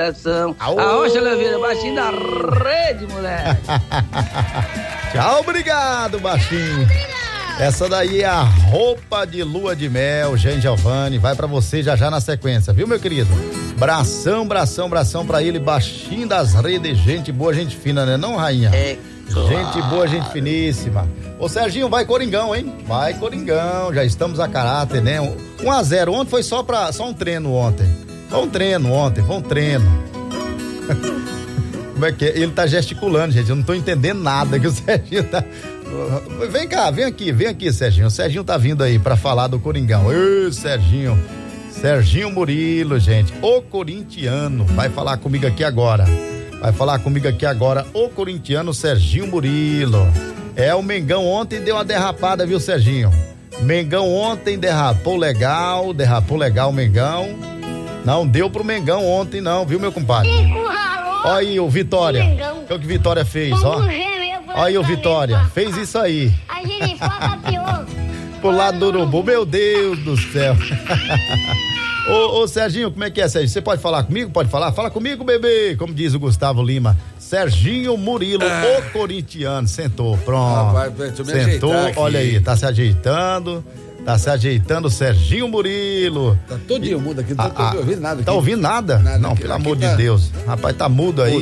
coração. A Rocha Oliveira, baixinho da rede, moleque. Tchau, obrigado, baixinho. Essa daí é a roupa de lua de mel, Jean Giovanni, vai pra você já na sequência, viu, meu querido? Bração pra ele, baixinho das redes, gente boa, gente fina, né não, rainha? Gente boa, gente finíssima. Ô Serginho, vai Coringão, hein? Vai Coringão, já estamos a caráter, né? 1-0, ontem foi só um treino ontem. Foi um treino. Como é que é? Ele tá gesticulando, gente, eu não tô entendendo nada que o Serginho tá... Vem cá, vem aqui, Serginho. O Serginho tá vindo aí pra falar do Coringão. Ê, Serginho Murilo, gente, o corintiano, vai falar comigo aqui agora. O corintiano Serginho Murilo. O Mengão ontem deu uma derrapada, viu, Serginho? Mengão ontem derrapou legal o Mengão. Não deu pro Mengão ontem não, viu, meu compadre? Olha aí o Vitória. O que o Vitória fez, ó? Olha aí o Vitória, fez isso aí. A giripoca pior. Pro lado do urubu, meu Deus do céu. Ô Serginho, como é que é, Serginho? Você pode falar comigo? Pode falar? Fala comigo, bebê, como diz o Gustavo Lima. Serginho Murilo, o corintiano, sentou, pronto. Sentou, olha aí, tá se ajeitando, Serginho Murilo. Tá todinho mudo aqui, não tô ouvindo nada aqui. Tá ouvindo nada? Não, pelo amor de Deus. Rapaz, tá mudo aí.